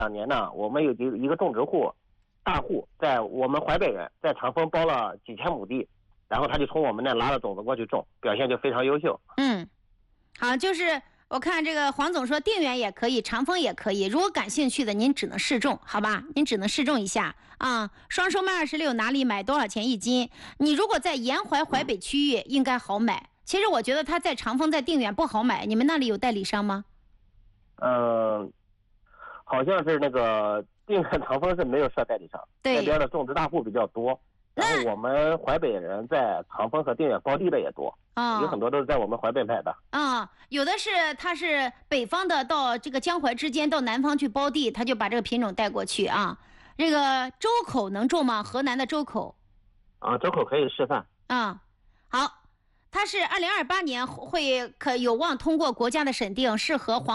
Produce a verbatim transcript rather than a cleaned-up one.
两年呢，我们有一一个种植户，大户在我们淮北人在长丰包了几千亩地，然后他就从我们那拉了种子过去种，表现就非常优秀。 嗯，好，就是我看这个黄总说定远也可以，长丰也可以，如果感兴趣的您只能试种，好吧？您只能试种一下啊。双收麦二十六哪里买多少钱一斤？你如果在沿淮淮北区域应该好买。其实我觉得他在长丰在定远不好买，你们那里有代理商吗？ 嗯、呃，好像是那个定远长丰是没有设代理商， 对， 那边的种植大户比较多。然后我们淮北人在长丰和定远包地的也多， 啊、 有很多都是在我们淮北买的。 啊、有的是他是北方的到这个江淮之间到南方去包地，他就把这个品种带过去啊。这个周口能种吗？河南的周口。 啊，周口可以示范。 啊、好，它是二零二八年会可有望通过国家的审定，适合黄